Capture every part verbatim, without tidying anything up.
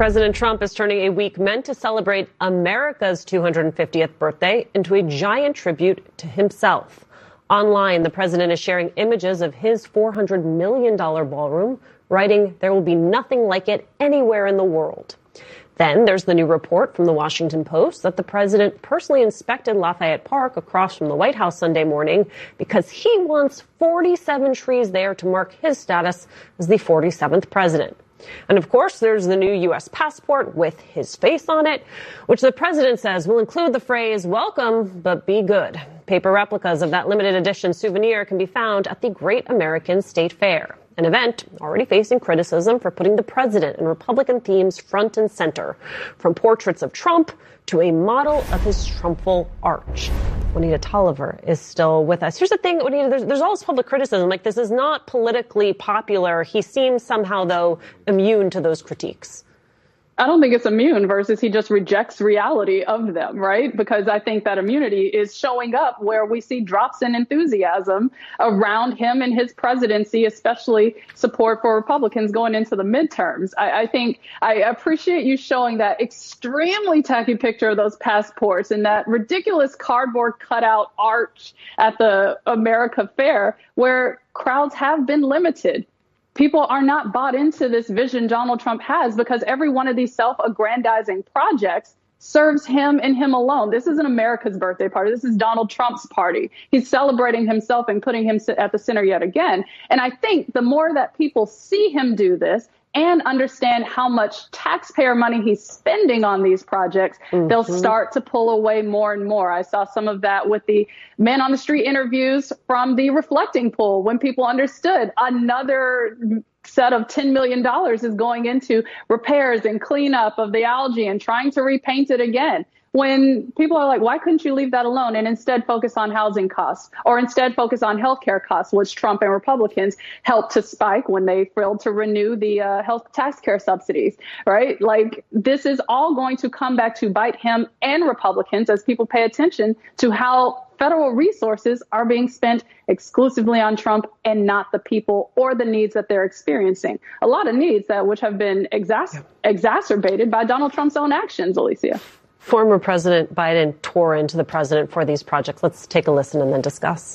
President Trump is turning a week meant to celebrate America's two hundred fiftieth birthday into a giant tribute to himself. Online, the president is sharing images of his four hundred million dollars ballroom, writing, "There will be nothing like it anywhere in the world." Then there's the new report from the Washington Post that the president personally inspected Lafayette Park across from the White House Sunday morning because he wants forty-seven trees there to mark his status as the forty-seventh president. And of course, there's the new U S passport with his face on it, which the president says will include the phrase, "Welcome, but be good." Paper replicas of that limited edition souvenir can be found at the Great American State Fair, an event already facing criticism for putting the president and Republican themes front and center, from portraits of Trump to a model of his Trumpful arch. Juanita Tolliver is still with us. Here's the thing, Juanita, there's, there's all this public criticism. Like, this is not politically popular. He seems somehow, though, immune to those critiques. I don't think it's immune versus he just rejects reality of them, right? Because I think that immunity is showing up where we see drops in enthusiasm around him and his presidency, especially support for Republicans going into the midterms. I, I think I appreciate you showing that extremely tacky picture of those passports and that ridiculous cardboard cutout arch at the America Fair where crowds have been limited. People are not bought into this vision Donald Trump has because every one of these self-aggrandizing projects serves him and him alone. This isn't America's birthday party. This is Donald Trump's party. He's celebrating himself and putting him at the center yet again. And I think the more that people see him do this and understand how much taxpayer money he's spending on these projects, mm-hmm. they'll start to pull away more and more. I saw some of that with the Man on the Street interviews from the Reflecting Pool when people understood another set of ten million dollars is going into repairs and cleanup of the algae and trying to repaint it again. When people are like, why couldn't you leave that alone and instead focus on housing costs or instead focus on healthcare costs, which Trump and Republicans helped to spike when they failed to renew the uh, health tax care subsidies, right? Like, this is all going to come back to bite him and Republicans as people pay attention to how federal resources are being spent exclusively on Trump and not the people or the needs that they're experiencing. A lot of needs that which have been exas- yep. exacerbated by Donald Trump's own actions, Alicia. Former President Biden tore into the president for these projects. Let's take a listen and then discuss.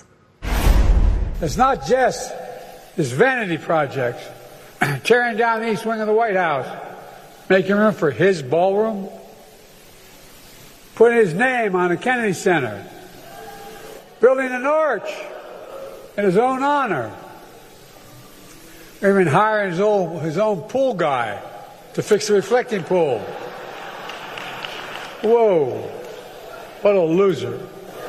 It's not just this vanity project, tearing down the east wing of the White House, making room for his ballroom, putting his name on the Kennedy Center, building an arch in his own honor, even hiring his own, his own pool guy to fix the reflecting pool. Whoa, what a loser.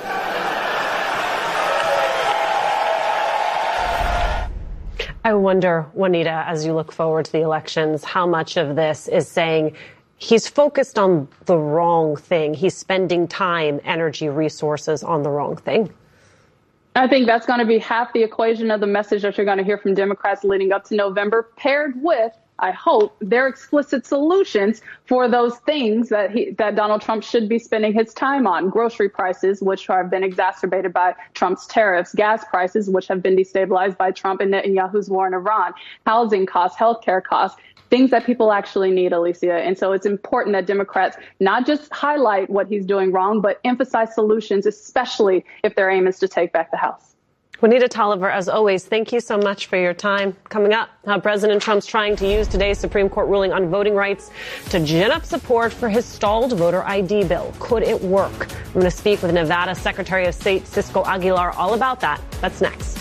I wonder, Juanita, as you look forward to the elections, how much of this is saying he's focused on the wrong thing. He's spending time, energy, resources on the wrong thing. I think that's going to be half the equation of the message that you're going to hear from Democrats leading up to November, paired with, I hope, their explicit solutions for those things that he, that Donald Trump should be spending his time on. Grocery prices, which have been exacerbated by Trump's tariffs, gas prices, which have been destabilized by Trump and Netanyahu's war in Iran, housing costs, healthcare costs, things that people actually need, Alicia. And so it's important that Democrats not just highlight what he's doing wrong, but emphasize solutions, especially if their aim is to take back the House. Juanita Tolliver, as always, thank you so much for your time. Coming up, how President Trump's trying to use today's Supreme Court ruling on voting rights to gin up support for his stalled voter I D bill. Could it work? I'm going to speak with Nevada Secretary of State Cisco Aguilar all about that. That's next.